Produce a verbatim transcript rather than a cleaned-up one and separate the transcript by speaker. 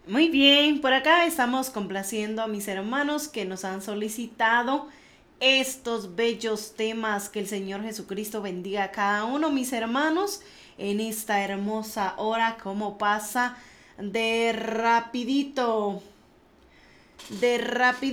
Speaker 1: Muy bien, por acá estamos complaciendo a mis hermanos que nos han solicitado estos bellos temas. Que el Señor Jesucristo bendiga a cada uno, mis hermanos, en esta hermosa hora, como pasa de rapidito, de rapidito.